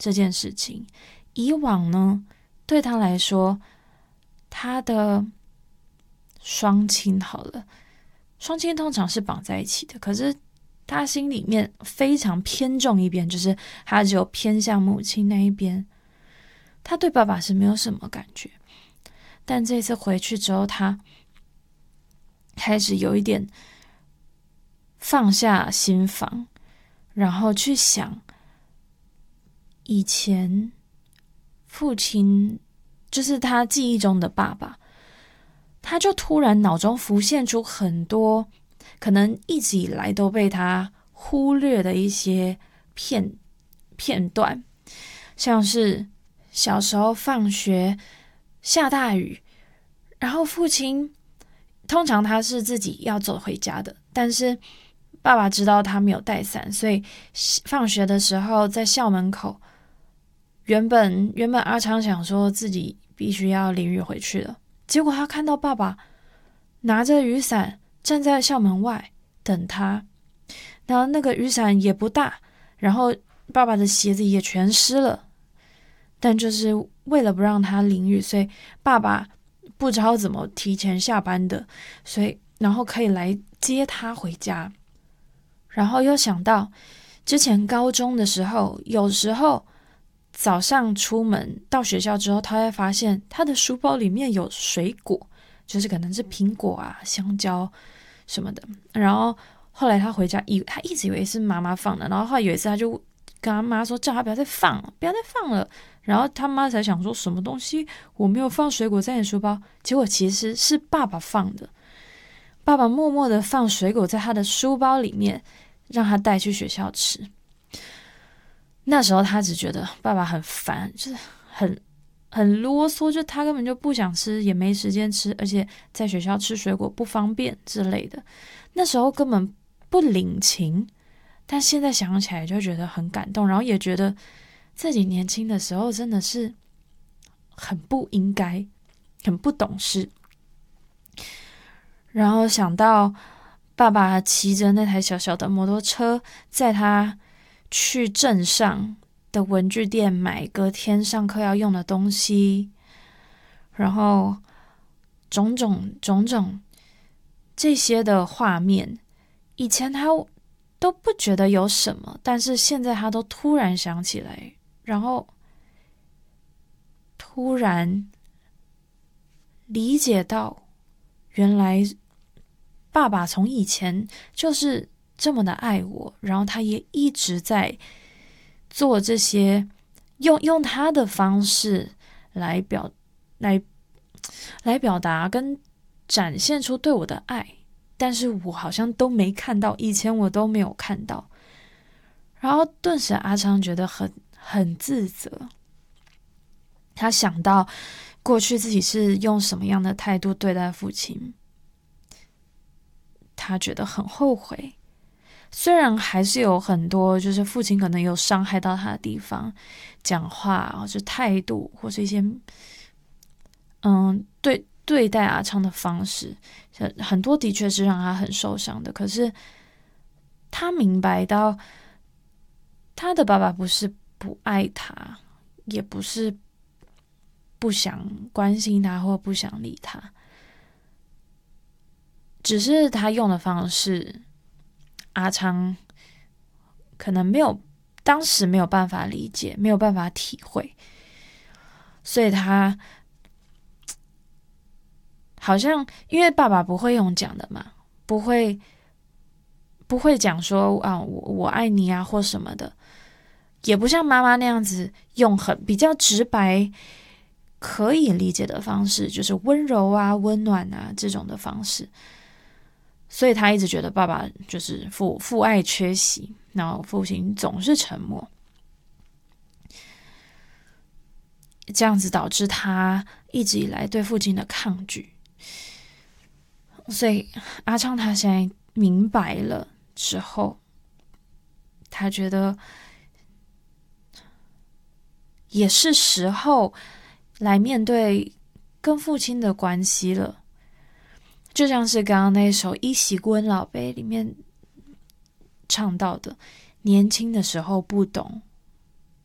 这件事情。以往呢，对他来说，他的双亲好了，双亲通常是绑在一起的，可是他心里面非常偏重一边，就是他只有偏向母亲那一边，他对爸爸是没有什么感觉。但这次回去之后，他开始有一点放下心防，然后去想以前父亲，就是他记忆中的爸爸，他就突然脑中浮现出很多可能一直以来都被他忽略的一些片段，像是小时候放学下大雨，然后父亲通常他是自己要走回家的，但是爸爸知道他没有带伞，所以放学的时候在校门口，原本阿昌想说自己必须要淋雨回去了，结果他看到爸爸拿着雨伞站在校门外等他，然后那个雨伞也不大，然后爸爸的鞋子也全湿了，但就是为了不让他淋雨，所以爸爸不知道怎么提前下班的，所以然后可以来接他回家。然后又想到之前高中的时候，有时候早上出门到学校之后，他会发现他的书包里面有水果，就是可能是苹果啊、香蕉什么的。然后后来他回家，他一直以为是妈妈放的，然后后来有一次他就跟他妈说，叫他不要再放了。然后他妈才想说，什么东西？我没有放水果在你书包。结果其实是爸爸放的，爸爸默默的放水果在他的书包里面，让他带去学校吃。那时候他只觉得爸爸很烦，就是很啰嗦，就他根本就不想吃，也没时间吃，而且在学校吃水果不方便之类的。那时候根本不领情，但现在想起来就觉得很感动，然后也觉得自己年轻的时候真的是很不应该，很不懂事。然后想到爸爸骑着那台小小的摩托车载他去镇上的文具店买隔天上课要用的东西，然后种种这些的画面，以前他都不觉得有什么，但是现在他都突然想起来，然后突然理解到，原来爸爸从以前就是这么的爱我，然后他也一直在做这些，用他的方式来表达跟展现出对我的爱，但是我好像都没看到，以前我都没有看到。然后顿时阿昌觉得很自责，他想到过去自己是用什么样的态度对待父亲，他觉得很后悔。虽然还是有很多就是父亲可能有伤害到他的地方，讲话或者态度或是一些对待阿昌的方式，很多的确是让他很受伤的。可是他明白到他的爸爸不是不爱他，也不是不想关心他或不想理他，只是他用的方式，阿昌可能当时没有办法理解，没有办法体会，所以他好像因为爸爸不会用讲的嘛，不会讲说啊我爱你啊或什么的，也不像妈妈那样子用比较直白可以理解的方式，就是温柔啊温暖啊这种的方式。所以他一直觉得爸爸就是父爱缺席，然后父亲总是沉默，这样子导致他一直以来对父亲的抗拒。所以阿昌他现在明白了之后，他觉得也是时候来面对跟父亲的关系了。就像是刚刚那首《依稀故恩老杯》里面唱到的，年轻的时候不懂，